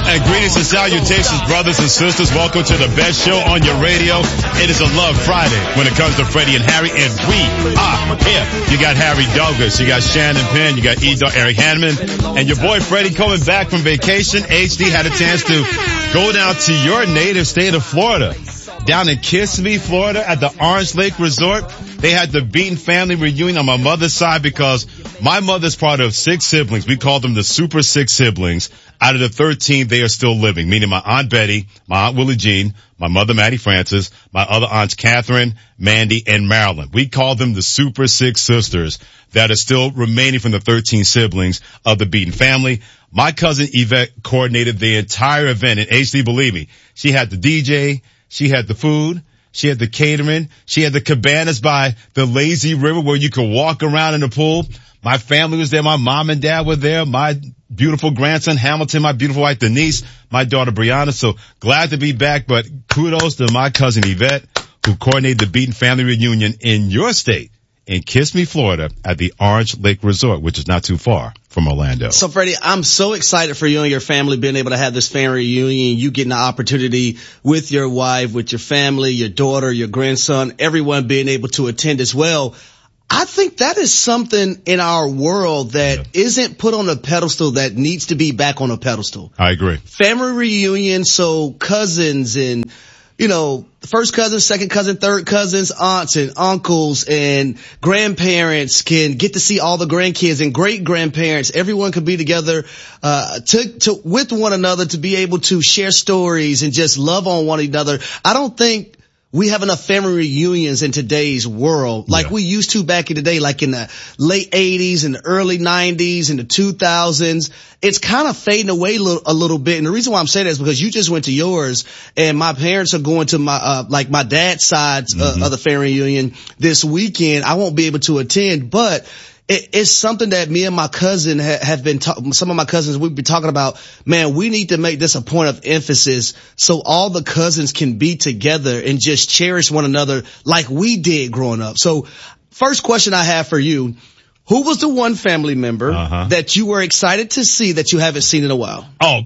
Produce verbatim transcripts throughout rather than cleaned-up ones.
And greetings and salutations, brothers and sisters. Welcome to the best show on your radio. It is a Love Friday when it comes to Freddie and Harry, and we are here. You got Harry Douglas, you got Shannon Penn, you got E. Eric Hanneman, and your boy Freddie coming back from vacation. H D had a chance to go down to your native state of Florida, down in Kissimmee, Florida, at the Orange Lake Resort. They had the Beaton family reunion on my mother's side because my mother's part of six siblings. We call them the Super Six siblings. Out of the thirteen, they are still living, meaning my Aunt Betty, my Aunt Willie Jean, my mother Mattie Francis, my other aunts Catherine, Mandy, and Marilyn. We call them the Super Six sisters that are still remaining from the thirteen siblings of the Beaton family. My cousin Yvette coordinated the entire event, and H D, believe me, she had the D J, she had the food, she had the catering, she had the cabanas by the lazy river where you could walk around in the pool. My family was there. My mom and dad were there. My beautiful grandson Hamilton, my beautiful wife Denise, my daughter Brianna. So glad to be back, but kudos to my cousin Yvette who coordinated the Beaton family reunion in your state, in Kissimmee, Florida, at the Orange Lake Resort, which is not too far from Orlando. So, Freddie, I'm so excited for you and your family being able to have this family reunion. You getting the opportunity with your wife, with your family, your daughter, your grandson, everyone being able to attend as well. I think that is something in our world that yeah. isn't put on a pedestal that needs to be back on a pedestal. I agree. Family reunion, so cousins and, you know, first cousins, second cousin, third cousins, aunts and uncles and grandparents can get to see all the grandkids and great grandparents. Everyone can be together, uh, to, to, with one another to be able to share stories and just love on one another. I don't think we have enough family reunions in today's world like yeah. we used to back in the day, like in the late eighties and the early nineties and the two thousands. It's kind of fading away a little, a little bit. And the reason why I'm saying that is because you just went to yours and my parents are going to my, uh, like my dad's side uh, mm-hmm. of the family reunion this weekend. I won't be able to attend, but it, it's something that me and my cousin ha- have been talking, some of my cousins, we've been talking about, man, we need to make this a point of emphasis so all the cousins can be together and just cherish one another like we did growing up. So first question I have for you, who was the one family member uh-huh. that you were excited to see that you haven't seen in a while? Oh,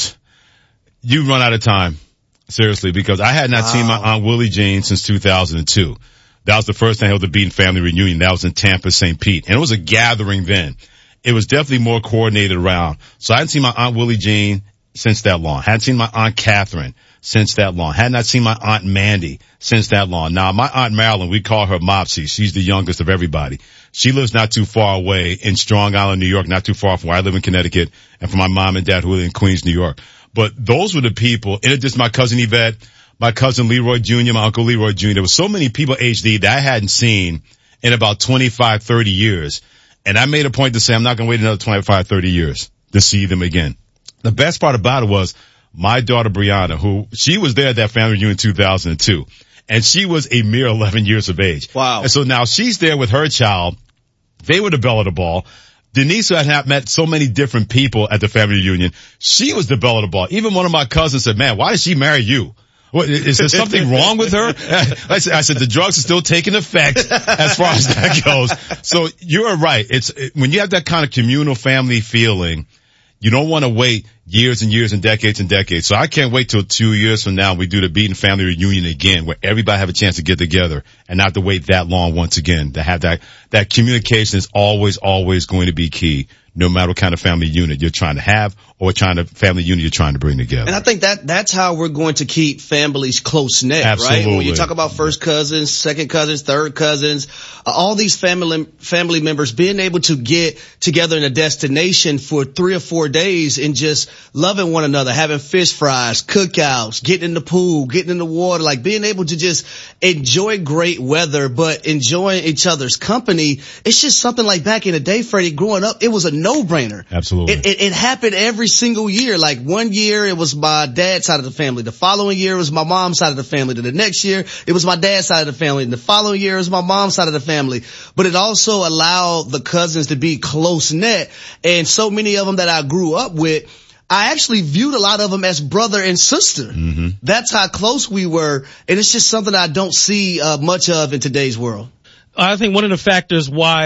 you run out of time. Seriously, because I had not wow. seen my Aunt Willie Jean since two thousand two. That was the first time I held the Beaton family reunion. That was in Tampa, Saint Pete. And it was a gathering then. It was definitely more coordinated around. So I hadn't seen my Aunt Willie Jean since that long. Hadn't seen my Aunt Catherine since that long. Had not seen my Aunt Mandy since that long. Now, my Aunt Marilyn, we call her Mopsy. She's the youngest of everybody. She lives not too far away in Strong Island, New York, not too far from where I live in Connecticut, and from my mom and dad who live in Queens, New York. But those were the people, in addition to my cousin Yvette, my cousin Leroy Junior, my uncle Leroy Junior There were so many people, H D, that I hadn't seen in about twenty-five, thirty years. And I made a point to say I'm not going to wait another twenty-five, thirty years to see them again. The best part about it was my daughter Brianna, who, she was there at that family reunion in two thousand two. And she was a mere eleven years of age. Wow. And so now she's there with her child. They were the belle of the ball. Denise, who had met so many different people at the family reunion, she was the belle of the ball. Even one of my cousins said, man, why did she marry you? What, is there something wrong with her? I said, I said, the drugs are still taking effect as far as that goes. So you're right. It's, it, when you have that kind of communal family feeling, you don't want to wait years and years and decades and decades. So I can't wait till two years from now we do the Beaton family reunion again, where everybody have a chance to get together and not to wait that long once again. To have that, that communication is always, always going to be key, no matter what kind of family unit you're trying to have or what kind of family unit you're trying to bring together. And I think that that's how we're going to keep families close knit, Absolutely. Right? When you talk about first cousins, second cousins, third cousins, uh, all these family family members being able to get together in a destination for three or four days and just loving one another, having fish fries, cookouts, getting in the pool, getting in the water, like being able to just enjoy great weather, but enjoying each other's company. It's just something like back in the day, Freddie, growing up, it was a no-brainer. Absolutely. It, it, it happened every single year. Like one year it was my dad's side of the family. The following year it was my mom's side of the family. Then the next year it was my dad's side of the family. And the following year it was my mom's side of the family. But it also allowed the cousins to be close knit. And so many of them that I grew up with, I actually viewed a lot of them as brother and sister. Mm-hmm. That's how close we were. And it's just something I don't see uh, much of in today's world. I think one of the factors why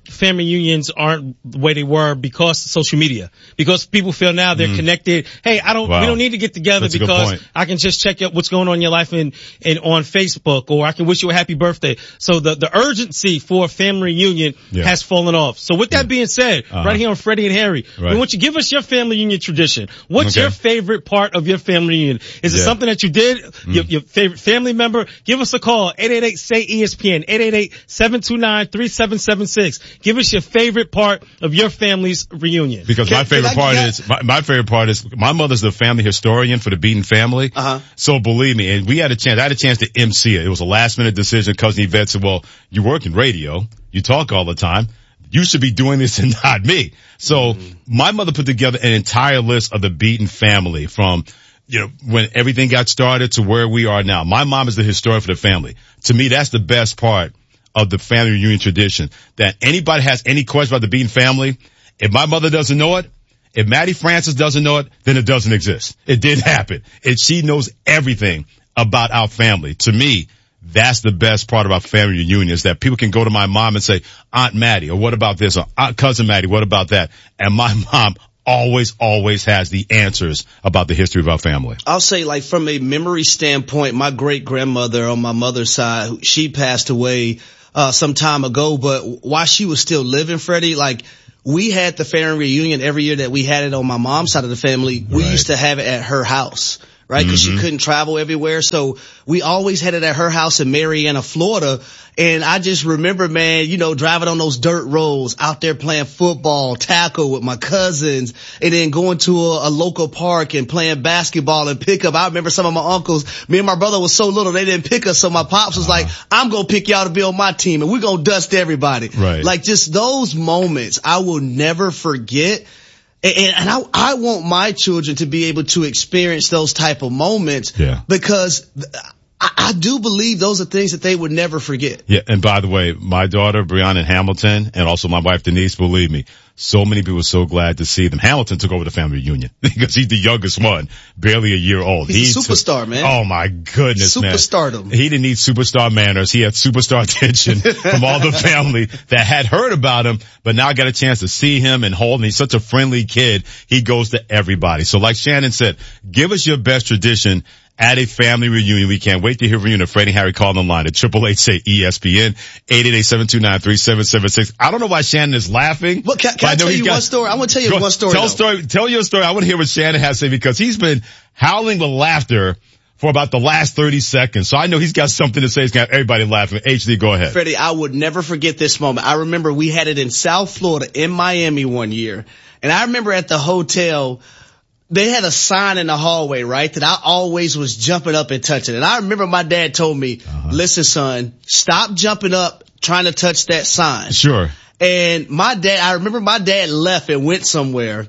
family reunions aren't the way they were because of social media. Because people feel now they're mm. connected. Hey, I don't, wow. we don't need to get together That's because I can just check out what's going on in your life and, and on Facebook, or I can wish you a happy birthday. So the, the urgency for a family reunion yeah. has fallen off. So with that yeah. being said, uh-huh. right here on Freddie and Harry, right. we want you to give us your family reunion tradition. What's okay. your favorite part of your family reunion? Is it yeah. something that you did? Mm. Your, your favorite family member? Give us a call. eight eight eight, S A Y, E S P N. eight eight eight, seven two nine, three seven seven six. Give us your favorite part of your family's reunion. Because can, my favorite part is, my, my favorite part is, my mother's the family historian for the Beaton family. Uh-huh. So believe me, and we had a chance, I had a chance to M C it. It was a last minute decision. Cousin Yvette said, well, you work in radio. You talk all the time. You should be doing this and not me. So mm. my mother put together an entire list of the Beaton family from, you know, when everything got started to where we are now. My mom is the historian for the family. To me, that's the best part of the family reunion tradition, that anybody has any question about the Beaton family, if my mother doesn't know it, if Maddie Francis doesn't know it, then it doesn't exist. It didn't happen. And she knows everything about our family. To me, that's the best part about family reunion, is that people can go to my mom and say, Aunt Maddie, or what about this? Or Aunt Cousin Maddie, what about that? And my mom always, always has the answers about the history of our family. I'll say, like, from a memory standpoint, my great grandmother on my mother's side, she passed away uh some time ago, but while she was still living, Freddie, like, we had the family reunion every year that we had it on my mom's side of the family. Right. We used to have it at her house, right? Because mm-hmm. she couldn't travel everywhere. So we always had it at her house in Marianna, Florida. And I just remember, man, you know, driving on those dirt roads, out there playing football, tackle with my cousins, and then going to a, a local park and playing basketball and pickup. I remember some of my uncles, me and my brother was so little, they didn't pick us. So my pops was uh-huh. like, I'm going to pick y'all to be on my team and we're going to dust everybody. Right. Like, just those moments I will never forget. And, and I, I want my children to be able to experience those type of moments yeah. because I, I do believe those are things that they would never forget. Yeah, and by the way, my daughter, Brianna in Hamilton, and also my wife, Denise, believe me, so many people are so glad to see them. Hamilton took over the family reunion because he's the youngest one, barely a year old. He's he a superstar, took, man. Oh my goodness, Superstardom. man. He didn't need superstar manners. He had superstar attention from all the family that had heard about him, but now I got a chance to see him and hold him. He's such a friendly kid. He goes to everybody. So like Shannon said, give us your best tradition at a family reunion. We can't wait to hear from you. And Freddie and Harry, call on the line at triple eight say E S P N, eight eight eight, seven two nine, three seven seven six. I don't know why Shannon is laughing. Well, can, can I, I tell you got, one story? I want to tell you go, one story. Tell story. Tell your story. I want to hear what Shannon has to say because he's been howling with laughter for about the last thirty seconds. So I know he's got something to say. He's got everybody laughing. H D, go ahead. Freddie, I would never forget this moment. I remember we had it in South Florida in Miami one year. And I remember at the hotel, they had a sign in the hallway, right, that I always was jumping up and touching. And I remember my dad told me, uh-huh. listen, son, stop jumping up trying to touch that sign. Sure. And my dad, I remember my dad left and went somewhere.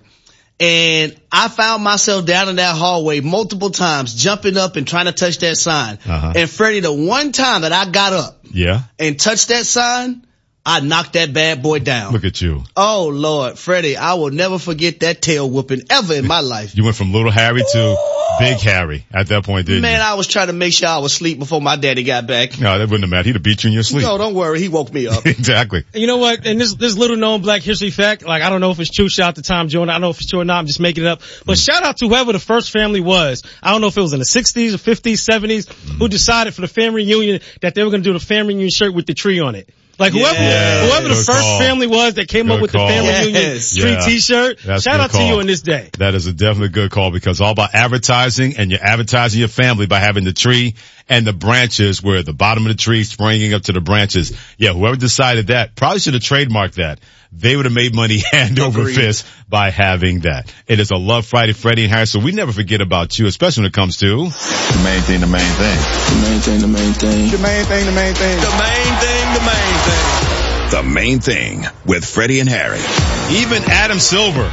And I found myself down in that hallway multiple times, jumping up and trying to touch that sign. Uh-huh. And Freddie, the one time that I got up yeah. and touched that sign, I knocked that bad boy down. Look at you. Oh, Lord. Freddie, I will never forget that tail whooping ever in my life. You went from little Harry to big Harry at that point, didn't Man, you? Man, I was trying to make sure I was asleep before my daddy got back. No, that wouldn't have mattered. He'd have beat you in your sleep. No, don't worry. He woke me up. Exactly. You know what? And this, this little known black history fact, like, I don't know if it's true. Shout out to Tom Jones. I don't know if it's true or not. I'm just making it up. But mm. shout out to whoever the first family was. I don't know if it was in the sixties or fifties, seventies, mm. who decided for the family reunion that they were going to do the family reunion shirt with the tree on it. Like whoever, yeah, whoever the first call. family was that came good up with call. the family yes. reunion tree yeah. t-shirt, That's shout out call. to you on this day. That is a definitely good call because all about advertising, and you're advertising your family by having the tree and the branches where the bottom of the tree springing up to the branches. Yeah, whoever decided that probably should have trademarked that. They would have made money hand over Agreed. fist by having that. It is a Love Friday, Freddie and Harry, so we never forget about you, especially when it comes to the main thing, the main thing. The main thing, the main thing. The main thing, the main thing. The main thing, the main thing. The Main Thing with Freddie and Harry. Even Adam Silver,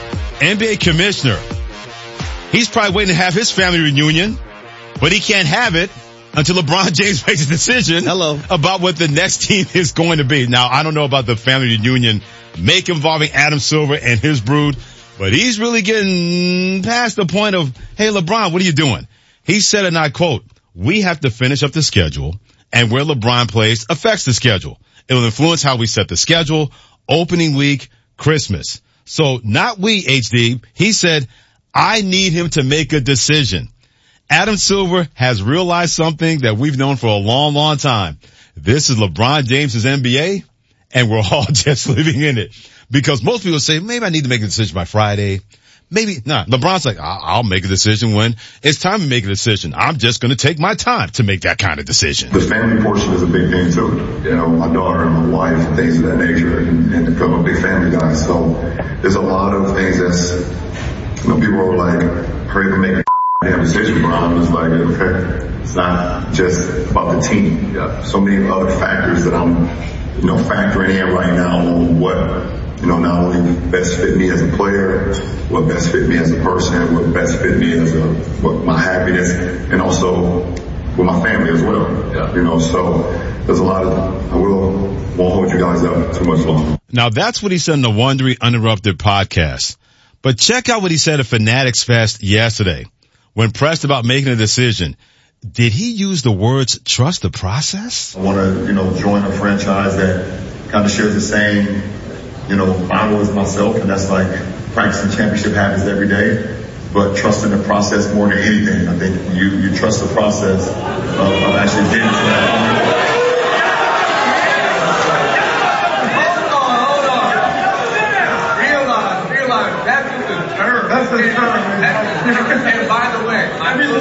N B A commissioner, he's probably waiting to have his family reunion, but he can't have it until LeBron James makes a decision Hello. about what the next team is going to be. Now, I don't know about the family reunion make involving Adam Silver and his brood, but he's really getting past the point of, hey, LeBron, what are you doing? He said, and I quote, we have to finish up the schedule, and where LeBron plays affects the schedule. It will influence how we set the schedule. opening week, Christmas. So not we, H D. He said, I need him to make a decision. Adam Silver has realized something that we've known for a long, long time. This is LeBron James's N B A, and we're all just living in it. Because most people say, maybe I need to make a decision by Friday. Maybe not. Nah, LeBron's like, I'll make a decision when it's time to make a decision. I'm just going to take my time to make that kind of decision. The family portion is a big thing too. You know, my daughter and my wife and things of that nature, and, and become a big family guy. So there's a lot of things that's, you know, people are like, hurry up and make a damn decision, Bron. It's like, okay, it's not just about the team. Yeah. So many other factors that I'm, you know, factoring in right now on what, you know, not only best fit me as a player, what best fit me as a person, what best fit me as a, what my happiness, and also with my family as well. Yeah. You know, so there's a lot of, I will, won't hold you guys up too much longer. Now that's what he said in the Wondery Uninterrupted podcast. But check out what he said at Fanatics Fest yesterday. When pressed about making a decision, did he use the words, trust the process? I want to, you know, join a franchise that kind of shares the same, you know, Bible as myself, and that's like practicing championship habits every day, but trusting the process more than anything. I think you, you trust the process of, of actually getting to that point. Hold on, hold on. Realize, realize, that's the term. That's the term. And by the way, I mean,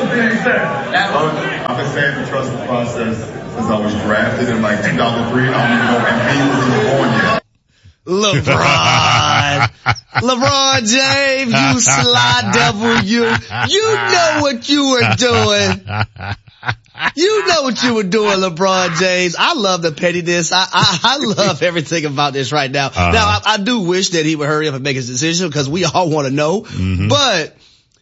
I've been saying to trust the process since I was drafted in like two thousand three. I don't even know if M V was even born yet. LeBron. LeBron James, you sly devil, you. You know what you were doing. You know what you were doing, LeBron James. I love the pettiness. I, I, I love everything about this right now. Uh-huh. Now, I, I do wish that he would hurry up and make his decision because we all want to know. Mm-hmm. But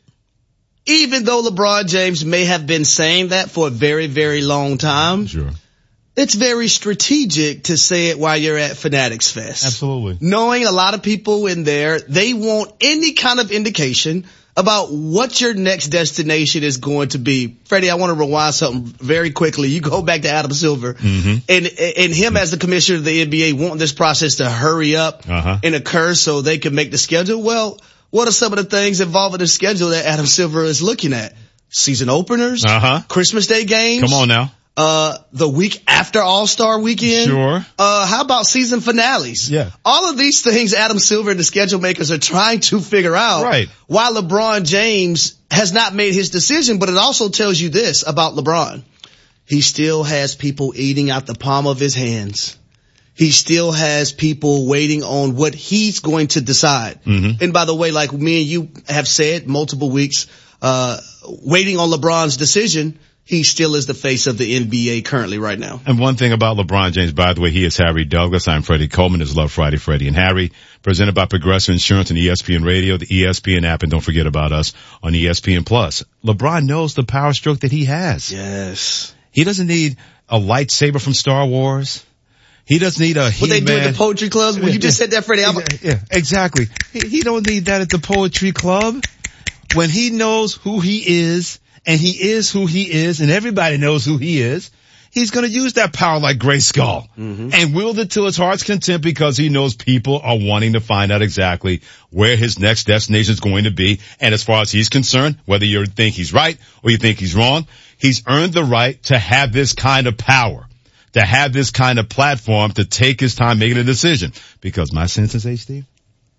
even though LeBron James may have been saying that for a very, very long time, sure, it's very strategic to say it while you're at Fanatics Fest. Absolutely. Knowing a lot of people in there, they want any kind of indication about what your next destination is going to be. Freddie, I want to rewind something very quickly. You go back to Adam Silver, mm-hmm. and and him as the commissioner of the N B A wanting this process to hurry up uh-huh. and occur so they can make the schedule. Well, what are some of the things involved in the schedule that Adam Silver is looking at? Season openers, uh-huh. Christmas Day games. Come on now. Uh, the week after All-Star Weekend. Sure. Uh, how about season finales? Yeah. All of these things Adam Silver and the schedule makers are trying to figure out. Right. While LeBron James has not made his decision, but it also tells you this about LeBron. He still has people eating out the palm of his hands. He still has people waiting on what he's going to decide. Mm-hmm. And by the way, like me and you have said multiple weeks, uh, waiting on LeBron's decision, he still is the face of the N B A currently right now. And one thing about LeBron James, by the way, he is Harry Douglas. I'm Freddie Coleman. This is Love Friday, Freddie and Harry, presented by Progressive Insurance and E S P N Radio, the E S P N app, and don't forget about us on E S P N Plus. LeBron knows the power stroke that he has. Yes. He doesn't need a lightsaber from Star Wars. He doesn't need a What they do at the poetry clubs? Well, you just said that, Freddie. Yeah, yeah, exactly. He, he don't need that at the poetry club. When he knows who he is, and he is who he is, and everybody knows who he is, he's going to use that power like Grayskull mm-hmm. and wield it to his heart's content because he knows people are wanting to find out exactly where his next destination is going to be. And as far as he's concerned, whether you think he's right or you think he's wrong, he's earned the right to have this kind of power, to have this kind of platform to take his time making a decision. Because my sense is, H D,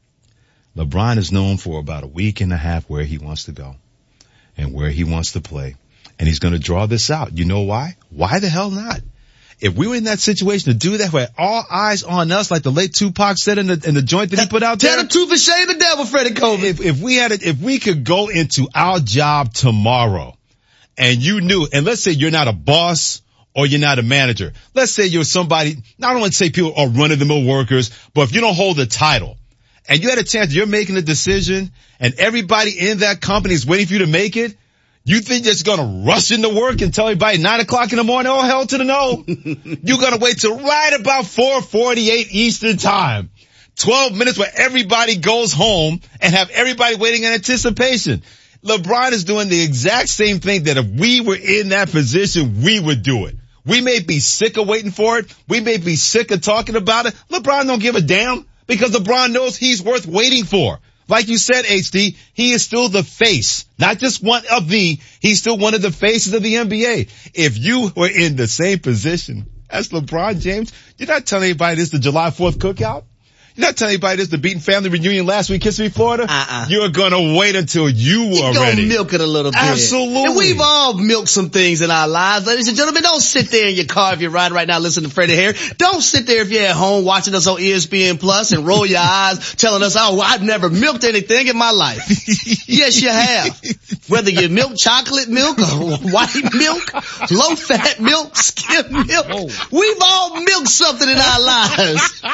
LeBron is known for about a week and a half where he wants to go and where he wants to play. And he's going to draw this out. You know why? Why the hell not? If we were in that situation to do that, where all eyes on us, like the late Tupac said in the, in the joint that he put out there. Tell the truth and shame the devil, Freddie Coleman. If, if we had it, if we could go into our job tomorrow and you knew, and let's say you're not a boss or you're not a manager. Let's say you're somebody, I don't want to say people are run-of-the-mill workers, but if you don't hold a title and you had a chance, you're making a decision and everybody in that company is waiting for you to make it, you think you're just going to rush into work and tell everybody nine o'clock in the morning, oh, hell to the no. You're going to wait till right about four forty-eight Eastern time. twelve minutes where everybody goes home and have everybody waiting in anticipation. LeBron is doing the exact same thing that if we were in that position, we would do it. We may be sick of waiting for it. We may be sick of talking about it. LeBron don't give a damn. because LeBron knows he's worth waiting for. Like you said, H D, he is still the face, not just one of the, he's still one of the faces of the N B A. If you were in the same position as LeBron James, you're not telling anybody this is the July fourth cookout. You're not telling anybody this is the Beaton family reunion last week, Kissimmee, Florida. Uh-uh. You're gonna wait until you You're are gonna ready. Milk it a little bit. Absolutely. And we've all milked some things in our lives. Ladies and gentlemen, don't sit there in your car if you're riding right now listening to Freddie Harry. Don't sit there if you're at home watching us on E S P N Plus and roll your eyes telling us, oh, well, I've never milked anything in my life. Yes, you have. Whether you milk chocolate milk or white milk, low-fat milk, skim milk, oh. We've all milked something in our lives.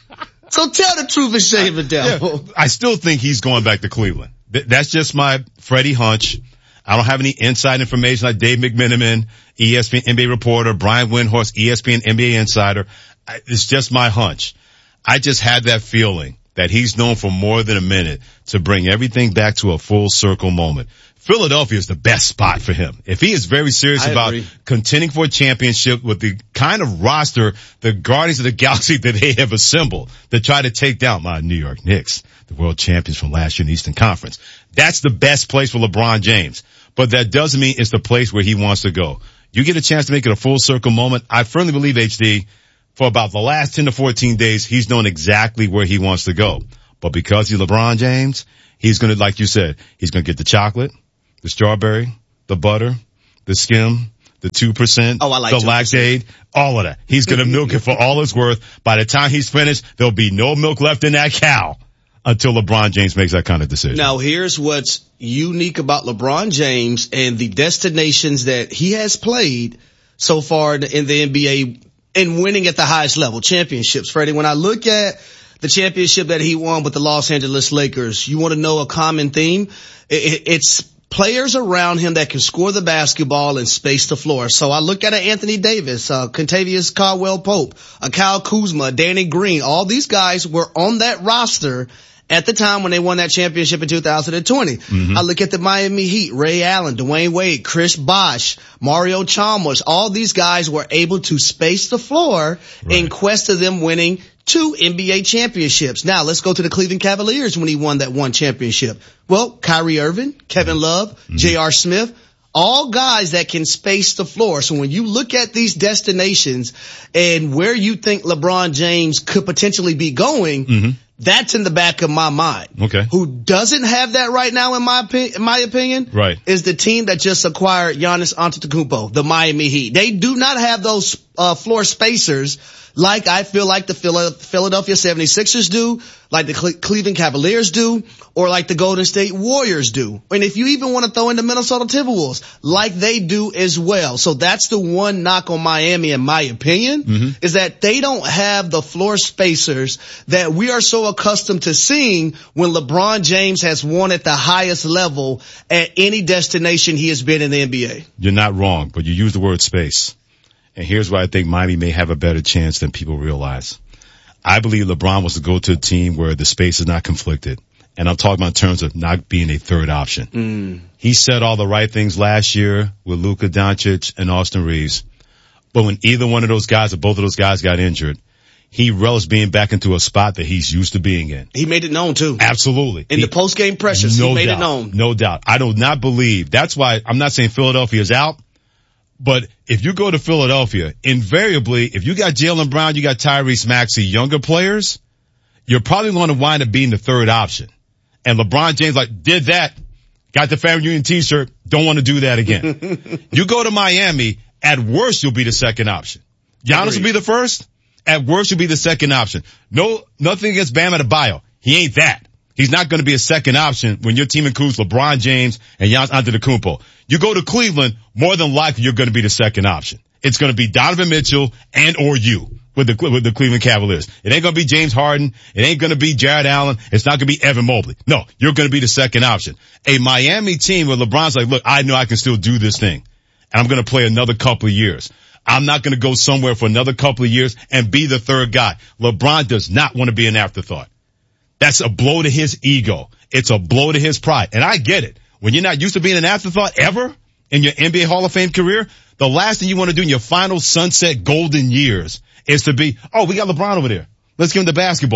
So tell the truth and shame the devil. Yeah, I still think he's going back to Cleveland. Th- that's just my Freddie hunch. I don't have any inside information like Dave McMenamin, E S P N N B A reporter, Brian Windhorst, E S P N N B A insider. I, it's just my hunch. I just had that feeling that he's known for more than a minute to bring everything back to a full circle moment. Philadelphia is the best spot for him. If he is very serious I about agree. contending for a championship with the kind of roster, the Guardians of the Galaxy that they have assembled to try to take down my New York Knicks, the world champions from last year in the Eastern Conference. That's the best place for LeBron James. But that doesn't mean it's the place where he wants to go. You get a chance to make it a full circle moment. I firmly believe, H D, for about the last ten to fourteen days, he's known exactly where he wants to go. But because he's LeBron James, he's going to, like you said, he's going to get the chocolate, the strawberry, the butter, the skim, the two percent, oh, I like the two percent. lactate, all of that. He's going to milk it for all it's worth. By the time he's finished, there'll be no milk left in that cow until LeBron James makes that kind of decision. Now, here's what's unique about LeBron James and the destinations that he has played so far in the N B A and winning at the highest level, championships. Freddie, when I look at the championship that he won with the Los Angeles Lakers, you want to know a common theme? It's players around him that can score the basketball and space the floor. So I look at an Anthony Davis, uh, Kentavious Caldwell-Pope, a Kyle Kuzma, Danny Green. All these guys were on that roster at the time when they won that championship in two thousand twenty. Mm-hmm. I look at the Miami Heat, Ray Allen, Dwayne Wade, Chris Bosh, Mario Chalmers. All these guys were able to space the floor right. in quest of them winning two N B A championships. Now let's go to the Cleveland Cavaliers when he won that one championship. Well, Kyrie Irving, Kevin Love, mm-hmm. J R. Smith, all guys that can space the floor. So when you look at these destinations and where you think LeBron James could potentially be going, mm-hmm. that's in the back of my mind. Okay. Who doesn't have that right now, in my opinion, in my opinion, right. is the team that just acquired Giannis Antetokounmpo, the Miami Heat. They do not have those uh, floor spacers like I feel like the Philadelphia seventy-sixers do, like the Cle- Cleveland Cavaliers do, or like the Golden State Warriors do. And if you even want to throw in the Minnesota Timberwolves, like they do as well. So that's the one knock on Miami, in my opinion, mm-hmm. is that they don't have the floor spacers that we are so accustomed to seeing when LeBron James has won at the highest level at any destination he has been in the N B A. You're not wrong, but you use the word space. And here's why I think Miami may have a better chance than people realize. I believe LeBron wants to go to a team where the space is not conflicted. And I'm talking about in terms of not being a third option. Mm. He said all the right things last year with Luka Doncic and Austin Reeves. But when either one of those guys or both of those guys got injured, he relished being back into a spot that he's used to being in. He made it known too. Absolutely. In he, the post-game pressures, no he made doubt, it known. No doubt. I do not believe. That's why I'm not saying Philadelphia is out. But if you go to Philadelphia, invariably, if you got Jaylen Brown, you got Tyrese Maxey, younger players, you're probably going to wind up being the third option. And LeBron James, like, did that, got the family reunion t-shirt, don't want to do that again. You go to Miami, at worst, you'll be the second option. Giannis Agreed. Will be the first. At worst, you'll be the second option. No, nothing against Bam Adebayo. He ain't that. He's not going to be a second option when your team includes LeBron James and Giannis Antetokounmpo. You go to Cleveland, more than likely you're going to be the second option. It's going to be Donovan Mitchell and or you with the with the Cleveland Cavaliers. It ain't going to be James Harden. It ain't going to be Jared Allen. It's not going to be Evan Mobley. No, you're going to be the second option. A Miami team where LeBron's like, look, I know I can still do this thing, and I'm going to play another couple of years. I'm not going to go somewhere for another couple of years and be the third guy. LeBron does not want to be an afterthought. That's a blow to his ego. It's a blow to his pride. And I get it. When you're not used to being an afterthought ever in your N B A Hall of Fame career, the last thing you want to do in your final sunset golden years is to be, oh, we got LeBron over there. Let's give him the basketball.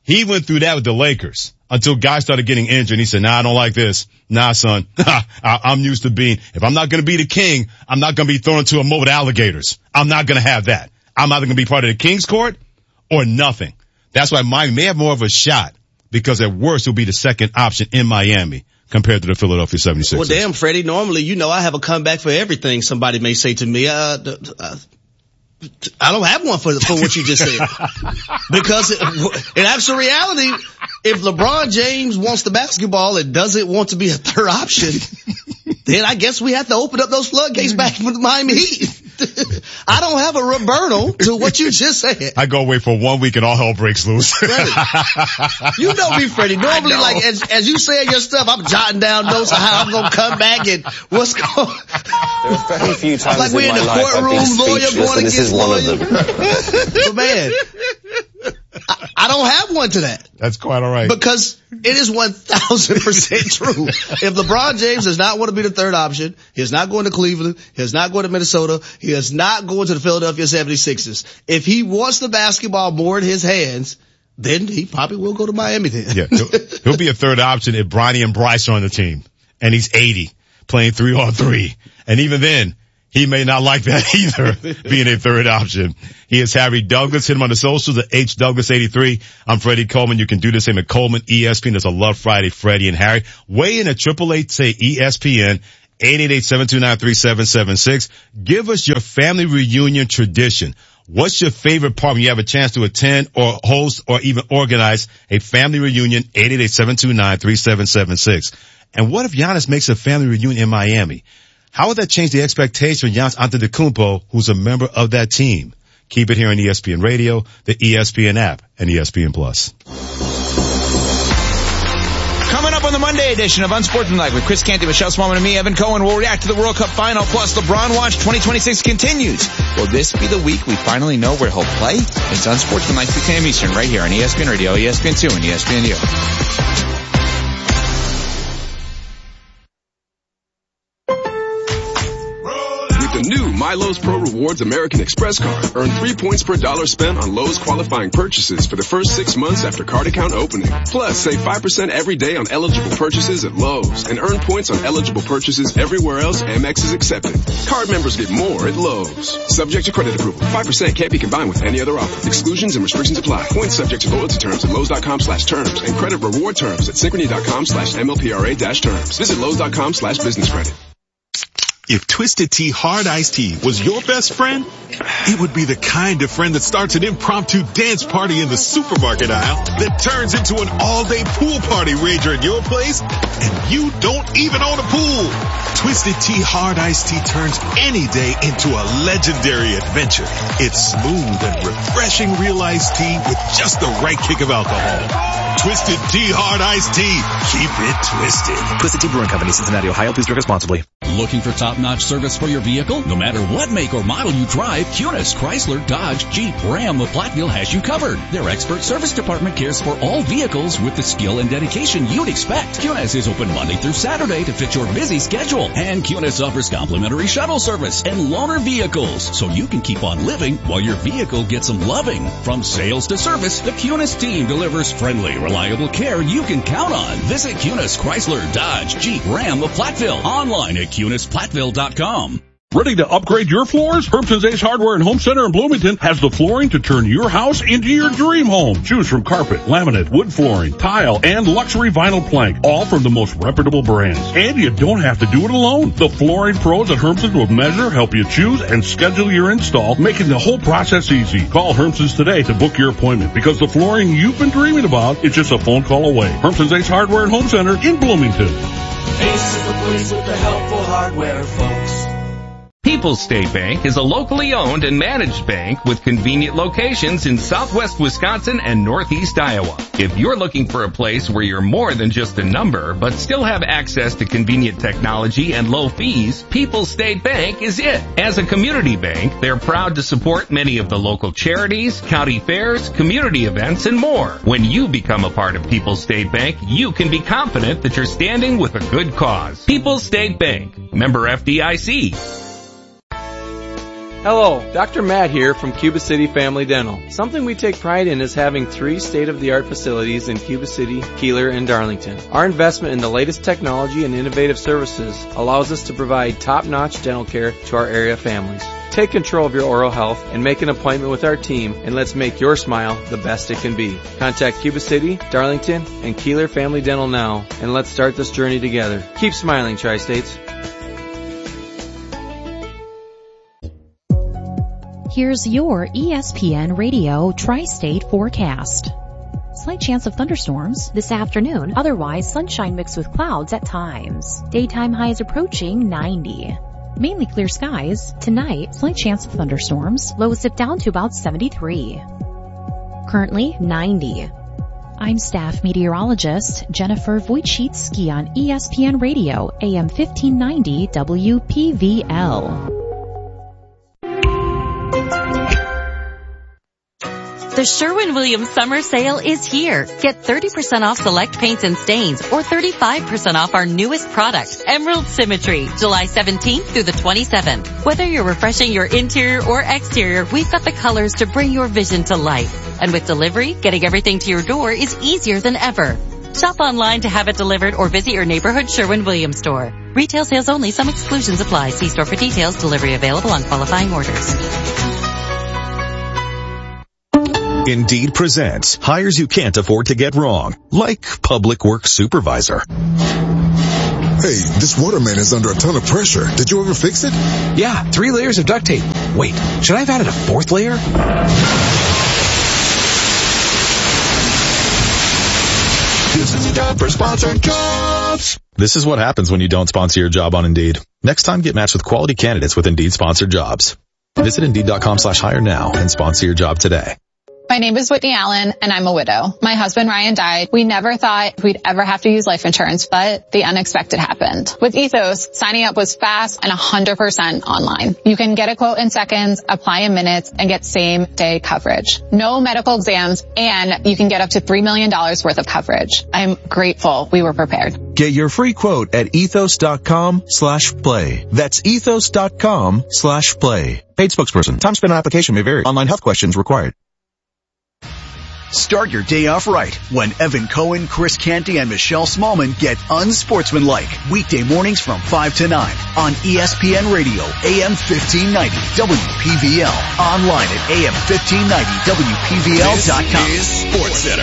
He went through that with the Lakers until guys started getting injured. And he said, nah, I don't like this. Nah, son, I, I'm used to being, if I'm not going to be the king, I'm not going to be thrown into a moat with alligators. I'm not going to have that. I'm either going to be part of the King's court or nothing. That's why Miami may have more of a shot because at worst it'll be the second option in Miami compared to the Philadelphia seventy-sixers. Well, damn, Freddie, normally, you know, I have a comeback for everything somebody may say to me. Uh, uh I don't have one for for what you just said. Because it, in actual reality, if LeBron James wants the basketball and doesn't want to be a third option, then I guess we have to open up those floodgates back for the Miami Heat. I don't have a rebuttal to what you just said. I go away for one week and all hell breaks loose. Freddie, you know me, Freddie. Normally, know. like as, as you say your stuff, I'm jotting down notes of how I'm gonna come back and what's going. There are very few times like in we're in my the life courtroom, I've been lawyer going this against is one lawyer. of them. But man, I, I don't have one to that. That's quite all right. Because it is one thousand percent true. If LeBron James does not want to be the third option, he is not going to Cleveland, he is not going to Minnesota, he is not going to the Philadelphia seventy-sixers. If he wants the basketball more in his hands, then he probably will go to Miami then. Yeah, he'll, he'll be a third option if Bronny and Bryce are on the team. And he's eighty, playing three on three. And even then, he may not like that either, being a third option. He is Harry Douglas. Hit him on the socials at H Douglas eighty-three. I'm Freddie Coleman. You can do the same at Coleman E S P N. There's a Love Friday, Freddie and Harry. Weigh in at triple eight say E S P N, eight eight eight, seven two nine, three seven seven six. Give us your family reunion tradition. What's your favorite part when you have a chance to attend or host or even organize a family reunion? eight eight eight, seven two nine, three seven seven six. And what if Giannis makes a family reunion in Miami? How would that change the expectation for Giannis Antetokounmpo, who's a member of that team? Keep it here on E S P N Radio, the E S P N app, and E S P N Plus. Coming up on the Monday edition of Unsportsmanlike with Chris Canty, Michelle Smallman, and me, Evan Cohen, we'll react to the World Cup final, plus LeBron Watch twenty twenty-six continues. Will this be the week we finally know where he'll play? It's Unsportsmanlike, two p.m. Eastern, right here on E S P N Radio, E S P N two, and E S P N U. The new My Lowe's Pro Rewards American Express card. Earn three points per dollar spent on Lowe's qualifying purchases for the first six months after card account opening. Plus, save five percent every day on eligible purchases at Lowe's and earn points on eligible purchases everywhere else Amex is accepted. Card members get more at Lowe's. Subject to credit approval. five percent can't be combined with any other offer. Exclusions and restrictions apply. Points subject to loyalty terms at Lowe's.com slash terms and credit reward terms at Synchrony.com slash MLPRA dash terms. Visit Lowe's.com slash business credit. If Twisted Tea Hard Iced Tea was your best friend, it would be the kind of friend that starts an impromptu dance party in the supermarket aisle that turns into an all-day pool party rager at your place, and you don't even own a pool. Twisted Tea Hard Iced Tea turns any day into a legendary adventure. It's smooth and refreshing real iced tea with just the right kick of alcohol. Twisted Tea Hard Iced Tea. Keep it twisted. Twisted Tea Brewing Company, Cincinnati, Ohio. Please drink responsibly. Looking for top-notch service for your vehicle? No matter what make or model you drive, Cunis, Chrysler, Dodge, Jeep, Ram, or Platteville has you covered. Their expert service department cares for all vehicles with the skill and dedication you'd expect. Cunis is open Monday through Saturday to fit your busy schedule. And Cunis offers complimentary shuttle service and loaner vehicles, so you can keep on living while your vehicle gets some loving. From sales to service, the Cunis team delivers friendly, reliable care you can count on. Visit Cunis, Chrysler, Dodge, Jeep, Ram, or Platteville online at Cunis Platteville dot com. Ready to upgrade your floors? Hermson's Ace Hardware and Home Center in Bloomington has the flooring to turn your house into your dream home. Choose from carpet, laminate, wood flooring, tile, and luxury vinyl plank, all from the most reputable brands. And you don't have to do it alone. The flooring pros at Hermson's will measure, help you choose, and schedule your install, making the whole process easy. Call Hermson's today to book your appointment, because the flooring you've been dreaming about is just a phone call away. Hermson's Ace Hardware and Home Center in Bloomington. Ace is the place with the helpful hardware, folks. People's State Bank is a locally owned and managed bank with convenient locations in southwest Wisconsin and northeast Iowa. If you're looking for a place where you're more than just a number, but still have access to convenient technology and low fees, People's State Bank is it. As a community bank, they're proud to support many of the local charities, county fairs, community events, and more. When you become a part of People's State Bank, you can be confident that you're standing with a good cause. People's State Bank, member F D I C. Hello, Doctor Matt here from Cuba City Family Dental. Something we take pride in is having three state-of-the-art facilities in Cuba City, Keeler, and Darlington. Our investment in the latest technology and innovative services allows us to provide top-notch dental care to our area families. Take control of your oral health and make an appointment with our team, and let's make your smile the best it can be. Contact Cuba City, Darlington, and Keeler Family Dental now, and let's start this journey together. Keep smiling, Tri-States. Here's your E S P N Radio Tri-State forecast. Slight chance of thunderstorms this afternoon, otherwise sunshine mixed with clouds at times. Daytime highs approaching ninety. Mainly clear skies. Tonight, slight chance of thunderstorms. Lows dip down to about seventy-three. Currently ninety. I'm staff meteorologist Jennifer Wojcicki on E S P N Radio, A M fifteen ninety W P V L. The Sherwin-Williams Summer Sale is here. Get thirty percent off select paints and stains or thirty-five percent off our newest product, Emerald Symmetry, July seventeenth through the twenty-seventh. Whether you're refreshing your interior or exterior, we've got the colors to bring your vision to life. And with delivery, getting everything to your door is easier than ever. Shop online to have it delivered or visit your neighborhood Sherwin-Williams store. Retail sales only. Some exclusions apply. See store for details. Delivery available on qualifying orders. Indeed presents hires you can't afford to get wrong, like public works supervisor. Hey, this waterman is under a ton of pressure. Did you ever fix it? Yeah, three layers of duct tape. Wait, should I have added a fourth layer? This is a job for sponsored jobs. This is what happens when you don't sponsor your job on Indeed. Next time, get matched with quality candidates with Indeed sponsored jobs. Visit Indeed.com slash hire now and sponsor your job today. My name is Whitney Allen, and I'm a widow. My husband, Ryan, died. We never thought we'd ever have to use life insurance, but the unexpected happened. With Ethos, signing up was fast and one hundred percent online. You can get a quote in seconds, apply in minutes, and get same-day coverage. No medical exams, and you can get up to three million dollars worth of coverage. I'm grateful we were prepared. Get your free quote at ethos.com slash play. That's ethos.com slash play. Paid spokesperson. Time spent on application may vary. Online health questions required. Start your day off right when Evan Cohen, Chris Canty, and Michelle Smallman get unsportsmanlike. Weekday mornings from five to nine on E S P N Radio, A M fifteen ninety W P V L. Online at A M fifteen ninety W P V L dot com. This is Sports Center.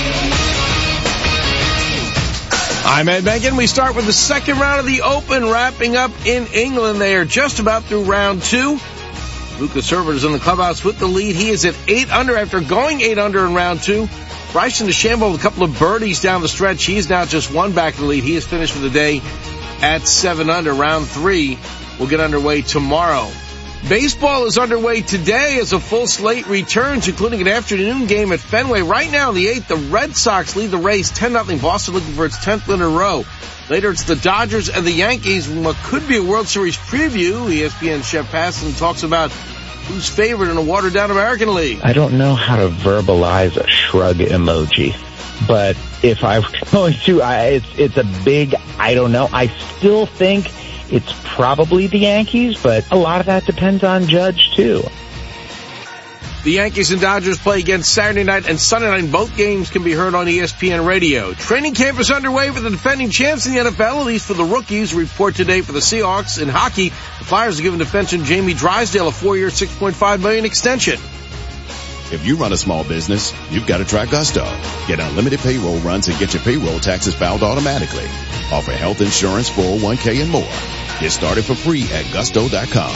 I'm Ed Megan. We start with the second round of the Open wrapping up in England. They are just about through round two. Lucas Herbert is in the clubhouse with the lead. He is at eight under after going eight under in round two. Bryson DeChambeau with a couple of birdies down the stretch. He is now just one back in the lead. He is finished for the day at seven under. Round three will get underway tomorrow. Baseball is underway today as a full slate returns, including an afternoon game at Fenway. Right now in the eighth, the Red Sox lead the race ten nothing. Boston looking for its tenth win in a row. Later, it's the Dodgers and the Yankees in what could be a World Series preview. E S P N Chef Passan talks about who's favored in a watered-down American League. I don't know how to verbalize a shrug emoji, but if I was going to, I, it's, it's a big, I don't know. I still think it's probably the Yankees, but a lot of that depends on Judge, too. The Yankees and Dodgers play again Saturday night and Sunday night. Both games can be heard on E S P N Radio. Training camp is underway for the defending champs in the N F L, at least for the rookies. Report today for the Seahawks. In hockey, the Flyers have given defenseman Jamie Drysdale a four-year, six point five million dollars extension. If you run a small business, you've got to try Gusto. Get unlimited payroll runs and get your payroll taxes filed automatically. Offer health insurance, four oh one k, and more. Get started for free at gusto dot com.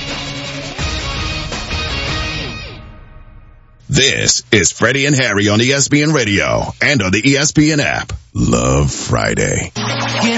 This is Freddie and Harry on E S P N Radio and on the E S P N app. Love Friday.